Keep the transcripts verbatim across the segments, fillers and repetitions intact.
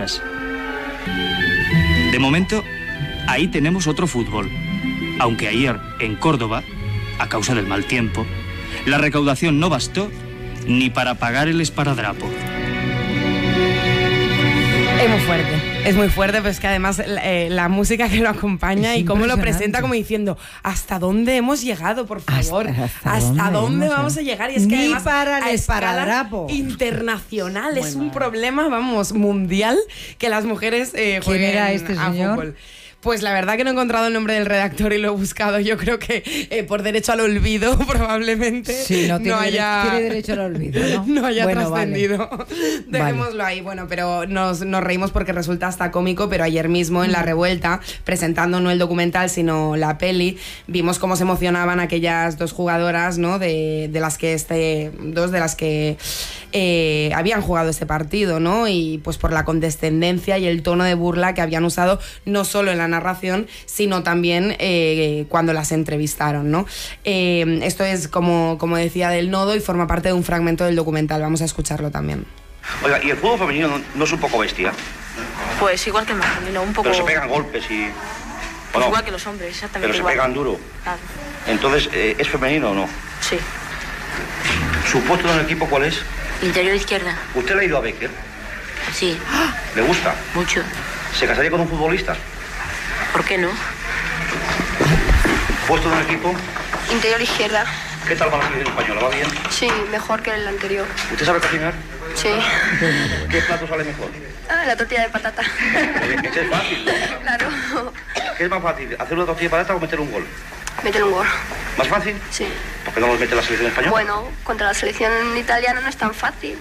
más. De momento, ahí tenemos otro fútbol. Aunque ayer, en Córdoba, a causa del mal tiempo, la recaudación no bastó ni para pagar el esparadrapo. Es muy fuerte, es muy fuerte, pero es que además eh, la música que lo acompaña Es y cómo lo presenta como diciendo ¿hasta dónde hemos llegado, por favor? ¿Hasta, hasta, ¿hasta dónde, dónde vamos a llegar? Y es que Ni además para el a esparadrapo internacional, muy es mal. un problema, vamos, mundial que las mujeres eh, jueguen ¿Quién era este a señor? fútbol. Pues la verdad que no he encontrado el nombre del redactor y lo he buscado. Yo creo que eh, por derecho al olvido probablemente Sí, no, tiene, no haya tiene derecho al olvido, ¿no? no haya Bueno, trascendido. vale. Dejémoslo Vale. ahí. Bueno, pero nos, nos reímos porque resulta hasta cómico, pero ayer mismo en La Revuelta, presentando no el documental, sino la peli, vimos cómo se emocionaban aquellas dos jugadoras, ¿no? De, de las que este, dos de las que eh, habían jugado ese partido, ¿no? Y pues por la condescendencia y el tono de burla que habían usado, no solo en la narración, sino también eh, cuando las entrevistaron, ¿no? Eh, esto es, como, como decía, del Nodo y forma parte de un fragmento del documental. Vamos a escucharlo también. Oiga, ¿y el fútbol femenino no, no es un poco bestia? Pues igual que el masculino, un poco... Pero se pegan golpes y... ¿o pues no? igual que los hombres, exactamente Pero se igual. pegan duro. Claro. Entonces, eh, ¿es femenino o no? Sí. ¿Su puesto en el equipo cuál es? Interior izquierda. ¿Usted le ha ido a Becker? Sí. ¿Le gusta? Mucho. ¿Se casaría con un futbolista? ¿Por qué no? ¿Puesto en el equipo? Interior izquierda. ¿Qué tal va la selección española? ¿Va bien? Sí, mejor que el anterior. ¿Usted sabe cocinar? Sí. ¿Qué plato sale mejor? Ah, la tortilla de patata. Ese es fácil. Claro. ¿Qué es más fácil? ¿Hacer una tortilla de patata o meter un gol? Meter un gol. ¿Más fácil? Sí. ¿Por qué no los mete la selección española? Bueno, contra la selección italiana no es tan fácil.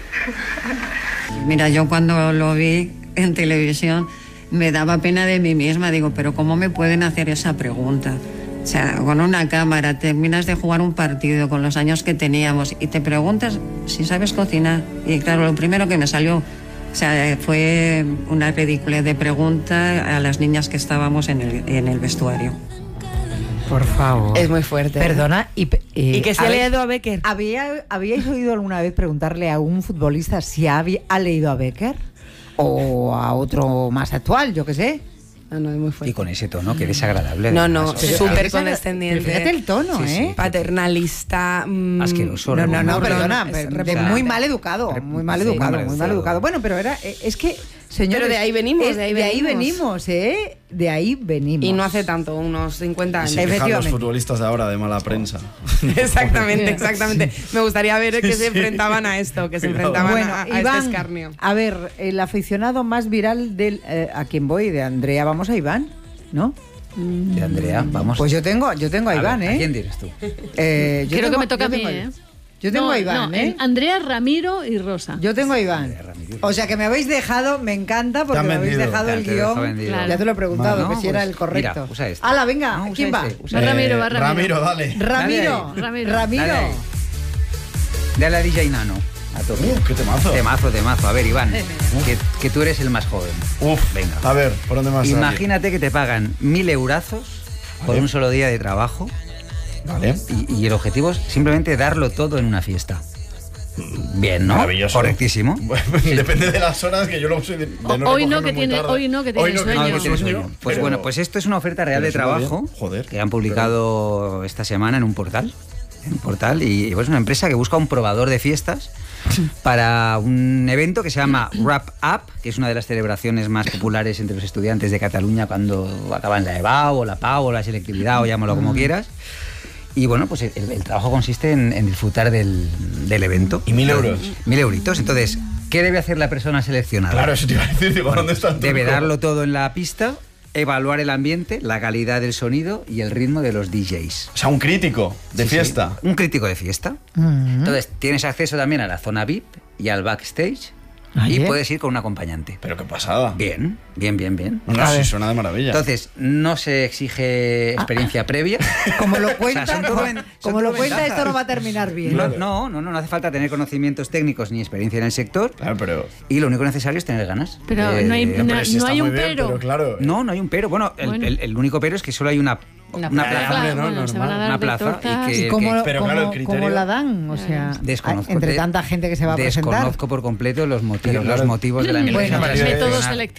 Mira, yo cuando lo vi en televisión me daba pena de mí misma. Digo, pero ¿cómo me pueden hacer esa pregunta? O sea, con una cámara, terminas de jugar un partido con los años que teníamos y te preguntas si sabes cocinar. Y claro, lo primero que me salió, o sea, fue una ridícula de pregunta a las niñas que estábamos en el, en el vestuario. Por favor. Es muy fuerte. Perdona. Y, eh, ¿Y que se ha habéis- leído a Becker? ¿había, ¿Habíais oído alguna vez preguntarle a un futbolista si ha, ha leído a Becker? ¿O a otro más actual, yo qué sé? No, no, es muy fuerte. Y con ese tono que desagradable. No, no, además, o sea, súper Pero condescendiente. fíjate el tono, Sí, sí. ¿eh? Paternalista. mm, Asqueroso. No, no, no, repugnante. perdona, es pero de repugnante. muy mal educado, Rep- muy mal sí, educado, muy mal muy mal educado. educado. Bueno, pero era, eh, es que, señores, Pero de ahí venimos, es- de ahí de ahí venimos. venimos, ¿eh? De ahí venimos. Y no hace tanto, unos cincuenta Y años. se quejan los Efectivamente. futbolistas de ahora de mala prensa. Exactamente, exactamente. Me gustaría ver que Sí. se enfrentaban a esto, que se Cuidado. enfrentaban Bueno, a, a Iván, este escarnio. a ver, el aficionado más viral del eh, a quién voy, de Andrea, vamos a Iván, ¿no? De Andrea, vamos. Pues yo tengo, yo tengo a, A Iván, ver, ¿eh? ¿a quién tienes tú? Eh, yo Creo tengo- que me toca yo a mí, tengo ¿eh? Yo tengo No, a Iván, no, ¿eh? Andrea, Ramiro y Rosa. Yo tengo a Iván. Andrea Ramírez. O sea que me habéis dejado, me encanta porque Te han me habéis vendido. dejado Ya el te dejo guión. vendido. Claro. Ya te lo he preguntado, No, que si era pues, el correcto. mira, usa este. Hala, venga, No, usa ¿quién va? este, usa Va Ramiro, va Ramiro. Ramiro, dale. Ramiro, Dale Ramiro. Ramiro. Dale ahí. Dale a D J Nano. A tope. Uh, qué temazo. Temazo, temazo. A ver, Iván, que, que tú eres el más joven. Uf, Venga. a ver, ¿por dónde más? Imagínate que te pagan mil eurazos por Vale. un solo día de trabajo Vale. y, y el objetivo es simplemente darlo todo en una fiesta. Bien, ¿no? Maravilloso. Correctísimo. Bueno, depende de las horas que yo lo soy de, de O- no hoy no, recogerme que muy tiene- tarde. hoy no, que tiene sueño. Ah, tengo que tienes sueño, sueño. Pues pero- bueno, pues esto es una oferta real pero de suena trabajo bien. Joder. que han publicado esta semana en un portal. En un portal y, y pues es una empresa que busca un probador de fiestas para un evento que se llama Wrap Up, que es una de las celebraciones más populares entre los estudiantes de Cataluña cuando acaban la EBAU o la PAU o la selectividad o llámalo como quieras. Y bueno, pues el, el trabajo consiste en, en disfrutar del, del evento. ¿Y mil euros? Mil euritos. Entonces, ¿qué debe hacer la persona seleccionada? Claro, eso te iba a decir, digo, ¿dónde está el Debe truco? darlo todo en la pista, evaluar el ambiente, la calidad del sonido y el ritmo de los D Js. O sea, un crítico de Sí, sí, fiesta. un crítico de fiesta. Entonces, tienes acceso también a la zona V I P y al backstage Ah, y ¿eh? puedes ir con un acompañante. Pero qué pasada. Bien, bien, bien, bien. No, A sí, ver. suena de maravilla. Entonces, no se exige experiencia previa. Como lo O sea, cuenta, son todo ven- son como todo lo cuenta ventajas. esto no va a terminar bien. No, no, no, no, no hace falta tener conocimientos técnicos ni experiencia en el sector. Claro, pero... Y lo único necesario es tener ganas. Pero Eh, no hay, pero no, sí no está hay muy un bien, pero. pero claro. No, no hay un pero. Bueno, el, Bueno. el- el único pero es que solo hay una, Una una plaza. plaza. Hombre, no, Bueno, se normal. van a dar Una de plaza tortas. y que- ¿Y cómo, que- pero cómo- claro, el criterio- cómo la dan? O sea, Desconozco. entre tanta gente que se va a presentar. Desconozco por completo los motivos, Pero claro, los motivos de la El empresa. Bueno, para método seleccionar. selectivo.